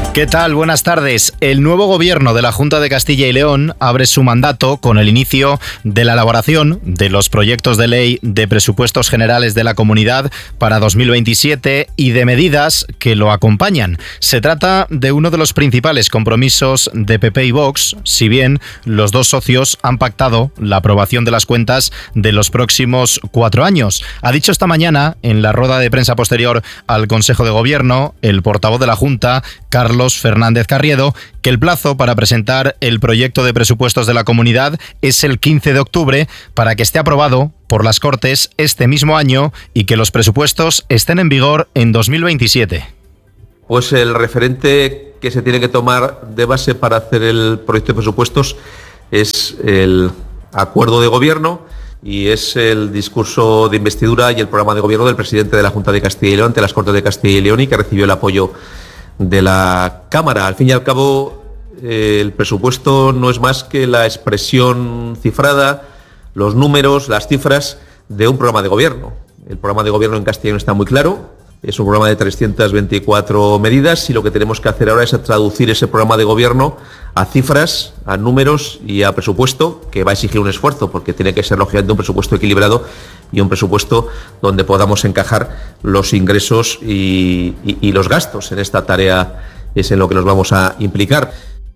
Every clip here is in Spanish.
¿Qué tal? Buenas tardes. El nuevo gobierno de la Junta de Castilla y León abre su mandato con el inicio de la elaboración de los proyectos de ley de presupuestos generales de la comunidad para 2027 y de medidas que lo acompañan. Se trata de uno de los principales compromisos de PP y Vox, si bien los dos socios han pactado la aprobación de las cuentas de los próximos 4 años. Ha dicho esta mañana, en la rueda de prensa posterior al Consejo de Gobierno, el portavoz de la Junta, Carlos Fernández Carriedo, que el plazo para presentar el proyecto de presupuestos de la comunidad es el 15 de octubre para que esté aprobado por las Cortes este mismo año y que los presupuestos estén en vigor en 2027. Pues el referente que se tiene que tomar de base para hacer el proyecto de presupuestos es el acuerdo de gobierno y es el discurso de investidura y el programa de gobierno del presidente de la Junta de Castilla y León ante las Cortes de Castilla y León y que recibió el apoyo de la Cámara. Al fin y al cabo, el presupuesto no es más que la expresión cifrada, los números, las cifras de un programa de gobierno. El programa de gobierno en castellano está muy claro, es un programa de 324 medidas y lo que tenemos que hacer ahora es traducir ese programa de gobierno a cifras, a números y a presupuesto, que va a exigir un esfuerzo porque tiene que ser lógicamente un presupuesto equilibrado y un presupuesto donde podamos encajar los ingresos y los gastos. En esta tarea es en lo que nos vamos a implicar.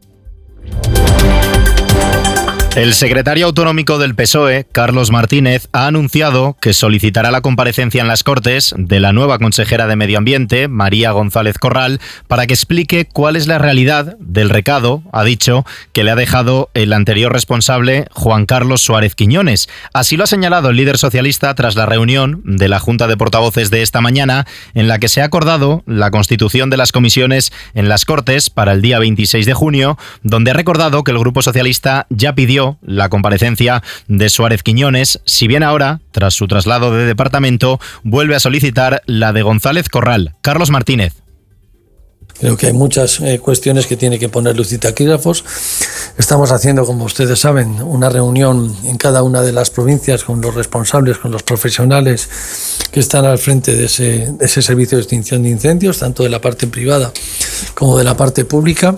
El secretario autonómico del PSOE, Carlos Martínez, ha anunciado que solicitará la comparecencia en las Cortes de la nueva consejera de Medio Ambiente, María González Corral, para que explique cuál es la realidad del recado, ha dicho, que le ha dejado el anterior responsable, Juan Carlos Suárez Quiñones. Así lo ha señalado el líder socialista tras la reunión de la Junta de Portavoces de esta mañana, en la que se ha acordado la constitución de las comisiones en las Cortes para el día 26 de junio, donde ha recordado que el Grupo Socialista ya pidió la comparecencia de Suárez Quiñones, si bien ahora, tras su traslado de departamento, vuelve a solicitar la de González Corral. Carlos Martínez. Creo que hay muchas cuestiones que tiene que poner luz y taquígrafos. Estamos haciendo, como ustedes saben, una reunión en cada una de las provincias con los responsables, con los profesionales que están al frente de ese servicio de extinción de incendios, tanto de la parte privada como de la parte pública.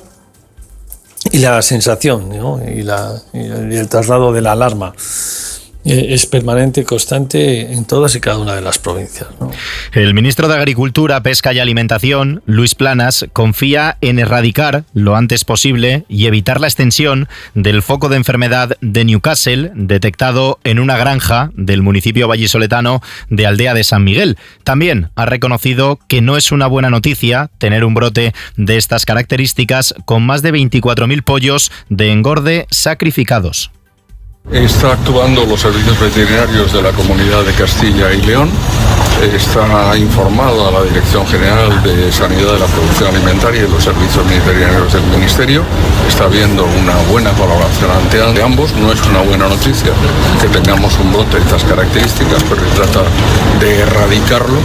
Y la sensación, ¿no? y el traslado de la alarma es permanente, constante en todas y cada una de las provincias, ¿no? El ministro de Agricultura, Pesca y Alimentación, Luis Planas, confía en erradicar lo antes posible y evitar la extensión del foco de enfermedad de Newcastle detectado en una granja del municipio vallisoletano de Aldea de San Miguel. También ha reconocido que no es una buena noticia tener un brote de estas características con más de 24.000 pollos de engorde sacrificados. Está actuando los servicios veterinarios de la Comunidad de Castilla y León. Está informada la Dirección General de Sanidad de la Producción Alimentaria y los servicios veterinarios del Ministerio. Está habiendo una buena colaboración ante ambos. No es una buena noticia que tengamos un brote de estas características, pero se trata de erradicarlo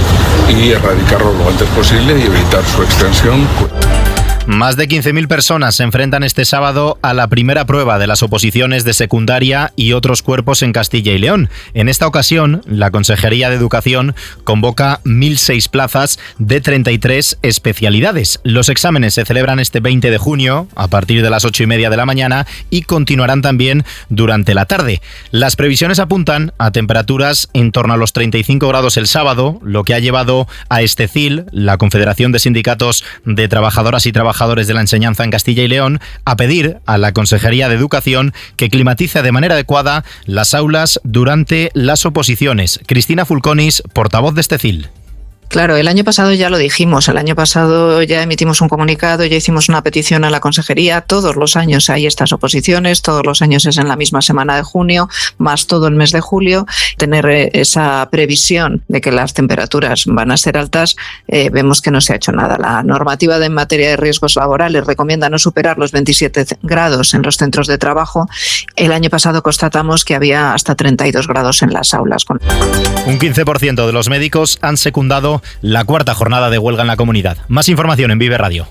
lo antes posible y evitar su extensión. Más de 15.000 personas se enfrentan este sábado a la primera prueba de las oposiciones de secundaria y otros cuerpos en Castilla y León. En esta ocasión, la Consejería de Educación convoca 1.006 plazas de 33 especialidades. Los exámenes se celebran este 20 de junio a partir de las 8:30 de la mañana y continuarán también durante la tarde. Las previsiones apuntan a temperaturas en torno a los 35 grados el sábado, lo que ha llevado a Estecil, la Confederación de Sindicatos de Trabajadoras y Trabajadores de la Enseñanza en Castilla y León, a pedir a la Consejería de Educación que climatice de manera adecuada las aulas durante las oposiciones. Cristina Fulconis, portavoz de Estecil. Claro, el año pasado ya lo dijimos, el año pasado ya emitimos un comunicado, ya hicimos una petición a la consejería, todos los años hay estas oposiciones, todos los años es en la misma semana de junio, más todo el mes de julio. Tener esa previsión de que las temperaturas van a ser altas, vemos que no se ha hecho nada. La normativa en materia de riesgos laborales recomienda no superar los 27 grados en los centros de trabajo. El año pasado constatamos que había hasta 32 grados en las aulas. Un 15% de los médicos han secundado la cuarta jornada de huelga en la comunidad. Más información en Vive Radio.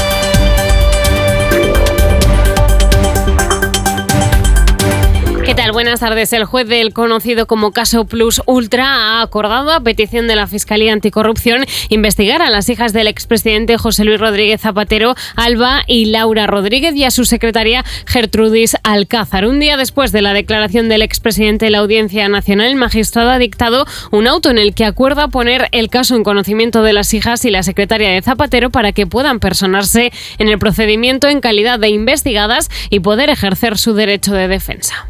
¿Qué tal? Buenas tardes. El juez del conocido como caso Plus Ultra ha acordado, a petición de la Fiscalía Anticorrupción, investigar a las hijas del expresidente José Luis Rodríguez Zapatero, Alba y Laura Rodríguez, y a su secretaria Gertrudis Alcázar. Un día después de la declaración del expresidente en la Audiencia Nacional, el magistrado ha dictado un auto en el que acuerda poner el caso en conocimiento de las hijas y la secretaria de Zapatero para que puedan personarse en el procedimiento en calidad de investigadas y poder ejercer su derecho de defensa.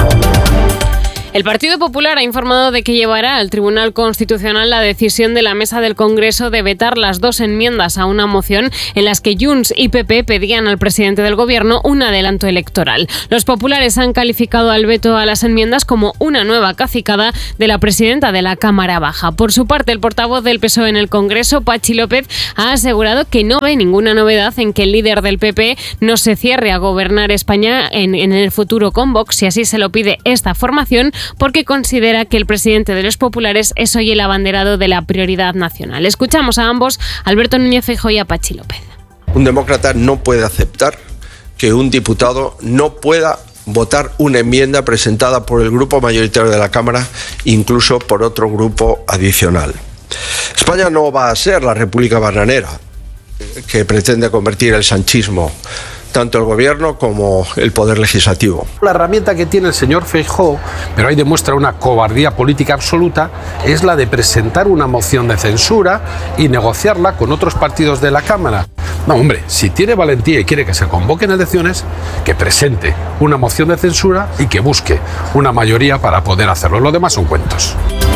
El Partido Popular ha informado de que llevará al Tribunal Constitucional la decisión de la Mesa del Congreso de vetar las 2 enmiendas a una moción en las que Junts y PP pedían al presidente del Gobierno un adelanto electoral. Los populares han calificado al veto a las enmiendas como una nueva cacicada de la presidenta de la Cámara Baja. Por su parte, el portavoz del PSOE en el Congreso, Patxi López, ha asegurado que no ve ninguna novedad en que el líder del PP no se cierre a gobernar España en el futuro con Vox, si así se lo pide esta formación, porque considera que el presidente de los populares es hoy el abanderado de la prioridad nacional. Escuchamos a ambos, Alberto Núñez Feijóo y a Patxi López. Un demócrata no puede aceptar que un diputado no pueda votar una enmienda presentada por el grupo mayoritario de la Cámara, incluso por otro grupo adicional. España no va a ser la república bananera que pretende convertir el sanchismo, tanto el gobierno como el poder legislativo. La herramienta que tiene el señor Feijóo, pero ahí demuestra una cobardía política absoluta, es la de presentar una moción de censura y negociarla con otros partidos de la Cámara. No, hombre, si tiene valentía y quiere que se convoquen elecciones, que presente una moción de censura y que busque una mayoría para poder hacerlo. Lo demás son cuentos.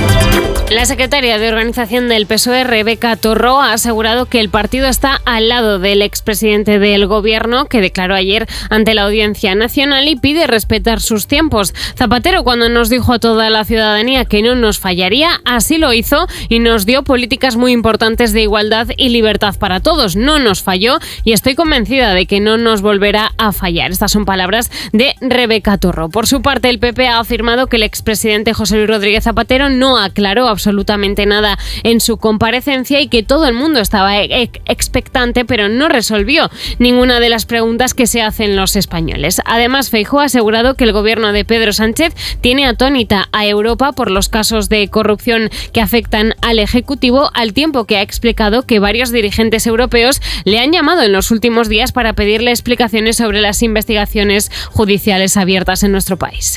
La secretaria de Organización del PSOE, Rebeca Torró, ha asegurado que el partido está al lado del expresidente del Gobierno, que declaró ayer ante la Audiencia Nacional, y pide respetar sus tiempos. Zapatero, cuando nos dijo a toda la ciudadanía que no nos fallaría, así lo hizo y nos dio políticas muy importantes de igualdad y libertad para todos. No nos falló y estoy convencida de que no nos volverá a fallar. Estas son palabras de Rebeca Torró. Por su parte, el PP ha afirmado que el expresidente José Luis Rodríguez Zapatero no aclaró absolutamente nada en su comparecencia y que todo el mundo estaba expectante, pero no resolvió ninguna de las preguntas que se hacen los españoles. Además, Feijóo ha asegurado que el gobierno de Pedro Sánchez tiene atónita a Europa por los casos de corrupción que afectan al Ejecutivo, al tiempo que ha explicado que varios dirigentes europeos le han llamado en los últimos días para pedirle explicaciones sobre las investigaciones judiciales abiertas en nuestro país.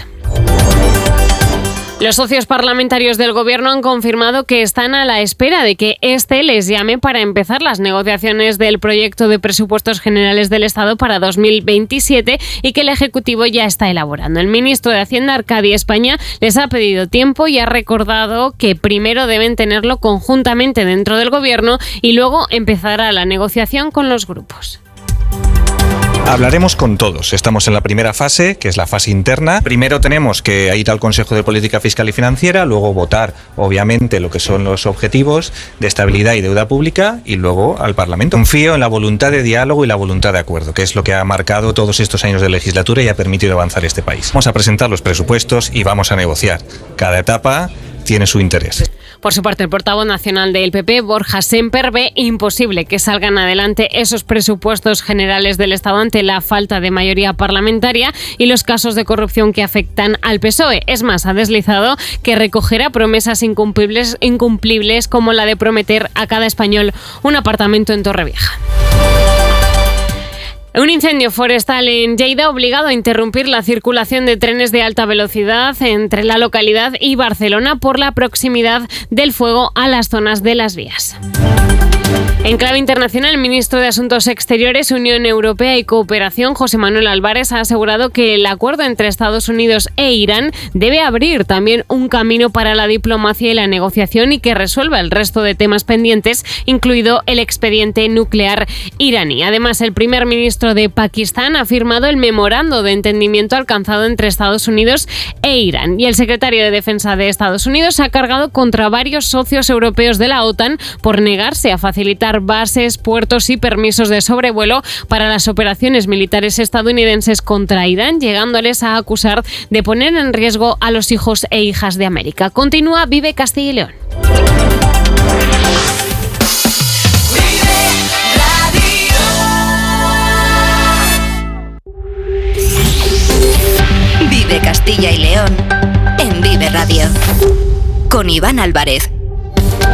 Los socios parlamentarios del Gobierno han confirmado que están a la espera de que éste les llame para empezar las negociaciones del proyecto de presupuestos generales del Estado para 2027 y que el Ejecutivo ya está elaborando. El ministro de Hacienda, Arcadi España, les ha pedido tiempo y ha recordado que primero deben tenerlo conjuntamente dentro del Gobierno y luego empezará la negociación con los grupos. Hablaremos con todos. Estamos en la primera fase, que es la fase interna. Primero tenemos que ir al Consejo de Política Fiscal y Financiera, luego votar, obviamente, lo que son los objetivos de estabilidad y deuda pública, y luego al Parlamento. Confío en la voluntad de diálogo y la voluntad de acuerdo, que es lo que ha marcado todos estos años de legislatura y ha permitido avanzar este país. Vamos a presentar los presupuestos y vamos a negociar. Cada etapa tiene su interés. Por su parte, el portavoz nacional del PP, Borja Semper, ve imposible que salgan adelante esos presupuestos generales del Estado ante la falta de mayoría parlamentaria y los casos de corrupción que afectan al PSOE. Es más, ha deslizado que recogerá promesas incumplibles como la de prometer a cada español un apartamento en Torrevieja. Un incendio forestal en Lleida ha obligado a interrumpir la circulación de trenes de alta velocidad entre la localidad y Barcelona por la proximidad del fuego a las zonas de las vías. En clave internacional, el ministro de Asuntos Exteriores, Unión Europea y Cooperación, José Manuel Álvarez, ha asegurado que el acuerdo entre Estados Unidos e Irán debe abrir también un camino para la diplomacia y la negociación y que resuelva el resto de temas pendientes, incluido el expediente nuclear iraní. Además, el primer ministro de Pakistán ha firmado el memorando de entendimiento alcanzado entre Estados Unidos e Irán. Y el secretario de Defensa de Estados Unidos ha cargado contra varios socios europeos de la OTAN por negarse a facilitar bases, puertos y permisos de sobrevuelo para las operaciones militares estadounidenses contra Irán, llegándoles a acusar de poner en riesgo a los hijos e hijas de América. Continúa Vive Castilla y León. Vive Castilla. Castilla y León en Vive Radio. Con Iván Álvarez.